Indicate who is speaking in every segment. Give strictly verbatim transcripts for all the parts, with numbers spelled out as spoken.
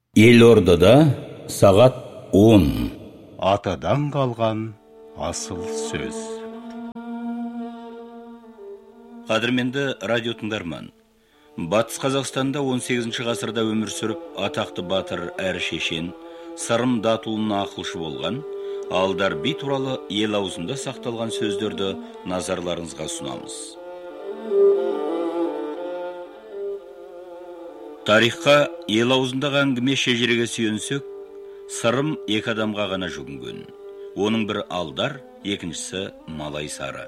Speaker 1: Елордада сағат он.
Speaker 2: Атадан қалған асыл сөз.
Speaker 1: Қадірменді радио тыңдарман, Батыс Қазақстанда он сегізінші ғасырда өмір сүріп, атақты батыр әрі шешен, Сырым Датұлына ақылшы болған Алдар би туралы ел аузында сақталған сөздерді назарларыңызға сұнамыз. Тарихқа ел аузындағы әңгіме шежіреге сүйенсек, Сырым екі адамға ғана жүгінген. Оның бір Алдар, екіншісі Малайсары.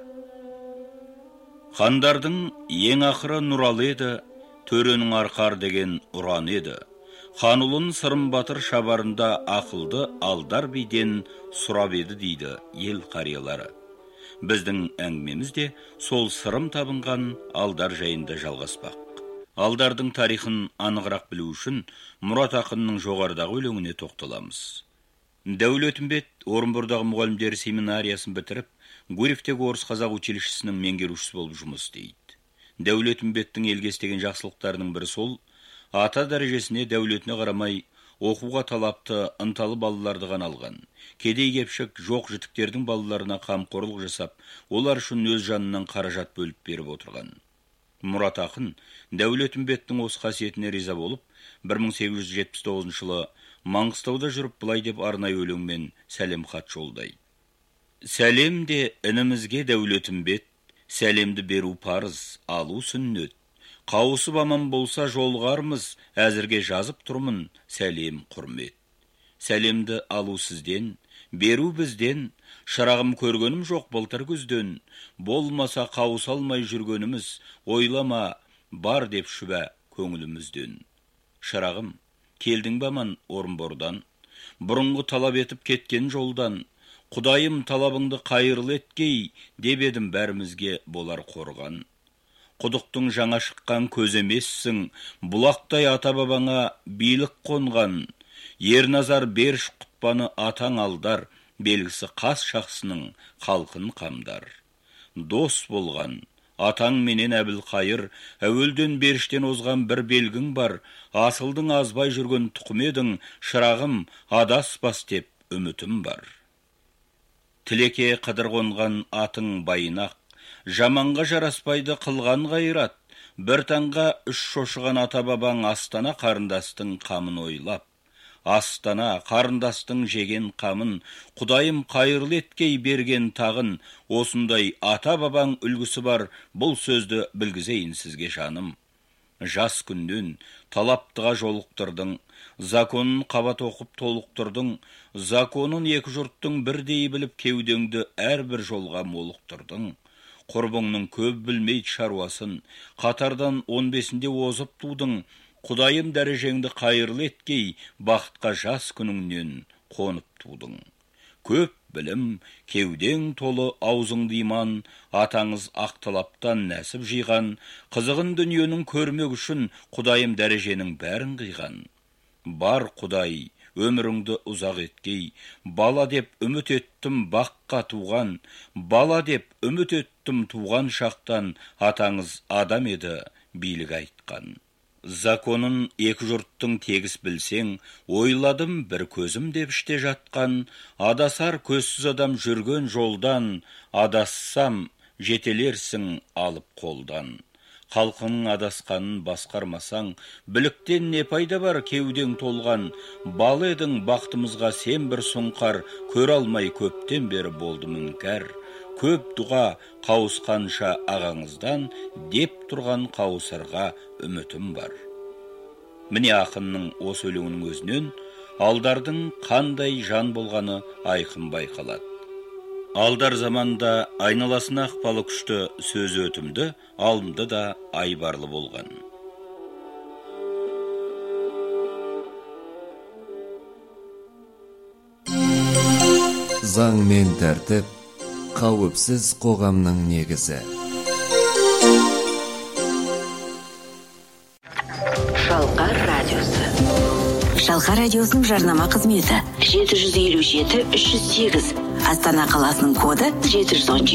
Speaker 1: Хандардың ең ақыры Нұралы еді, төренің арқар деген ұран еді. Ханұлын Сырым батыр шабарында ақылды Алдар биден сұрап еді дейді ел қариялары. Біздің әңгімемізде сол Сырым табынған Алдар жайында жалғаспақ. Алдардың тарихын анығырақ білу үшін Мұрат ақынның жоғарыдағы өлеңіне тоқталамыз. Дәулетімбет Орынбордағы мұғалімдер семинариясын бітіріп, Гурьевтегі орыс қазақ училищесінің меңгерушісі болып жұмыс істейді. Дәулетімбеттің елге істеген жақсылықтарының бірі сол, ата дәрежесіне дәулетіне қарамай оқуға талапты, ынталы балаларды ғана алған. Кедей-кепшік жоқ жітіктердің балаларына қамқорлық жасап, олар үшін өз жанынан қаражат бөліп беріп отырған. Мұрат ақын Дәулетімбеттің осы қасиетіне риза болып, бір мың сегіз жүз жетпіс тоғызыншы жылы Маңғыстауда жүріп былай деп арнайы өлеңмен сәлем хат жолдайды. Сәлем де інімізге Дәулетімбет, сәлемді беру парыз, алу сүннет. Қауысып аман болса жолғармыз, әзірге жазып тұрмын, сәлем құрмет. Сәлемді алу сізден, беру бізден, шырағым көргенім жоқ былтыр күзден, болмаса қауыса алмай жүргеніміз, ойлама бар деп шүбә көңілімізден. Шырағым, келдің ба ман Орынбордан, бұрынғы талап етіп кеткен жолдан, Құдайым талабыңды қайырлы еткей, деп едім бәрімізге болар қорған. Құдықтың жаңа шыққан көз емессің, бұлақтай ата бабаңа билік қонған, Ерназар Беріш құтпаны атаң Алдар, белгісі қас шақсының халқын қамдар. Дос болған, атаң менен Әбілқайыр, әуелден Беріштен озған бір белгің бар, асылдың азбай жүрген тұқым едің, шырағым адаспас деп үмітім бар. Тілеке қыдыр қонған атың байынақ, жаманға жараспайды қылған ғайрат, бір таңға үш шошыған ата бабаң Астана қарындастың қамын ойлап. Астана қарындастың жеген қамын, Құдайым қайырлы еткей берген тағын, осындай ата бабаң үлгісі бар, бұл сөзді білгізейін сізге жаным. Жас күннен талаптыға жолықтырдың, законын қабат оқып толықтырдың, законын екі жұрттың бірдей біліп кеудеңді әрбір жолға молықтырдың. Құрбыңның көп білмейді шаруасын, қатардан он бесінде озып тудың, Құдайым дәрежеңді қайырлы еткей, бақытқа жас күніңнен қонып тудың. Көп білім, кеудең толы аузыңды иман, атаңыз ақ талаптан нәсіп жиған, қызығын дүниенің көрмек үшін Құдайым дәреженің бәрін қиған. Бар Құдай, өміріңді ұзақ еткей, бала деп үміт еттім баққа туған, бала деп үміт еттім туған шақтан, атаңыз адам еді билік айтқан. Законын екі жұрттың тегіс білсең, ойладым бір көзім деп іште жатқан, адасар көзсіз адам жүрген жолдан, адассам жетелерсің алып қолдан. Халқының адасқанын басқармасаң, біліктен не пайда бар кеудең толған, бал едің бақтымызға сен бір сұңқар, көр алмай көптен бері болды мүнкәр. Көп дұға қауысқанша ағаңыздан, деп тұрған қауысарға үмітім бар. Міне ақынның осы өлеңінің өзінен Алдардың қандай жан болғаны айқын байқалады. Алдар заманда айналасына ықпалы күшті сөз өтімді, алымды да айбарлы болған.
Speaker 3: Заң мен тәртіп қауіпсіз қоғамның негізі.
Speaker 4: Шалқар радиосы. Шалқар радиосының жарнама қызметі жеті жүз елу жеті үш жүз сегіз. Астана қаласының коды жеті жүз он жеті.